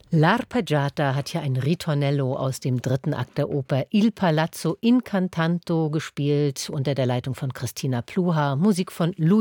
L'Arpeggiata hat hier ein Ritornello aus dem dritten Akt der Oper Il Palazzo Incantato gespielt, unter der Leitung von Christina Pluhar, Musik von Luis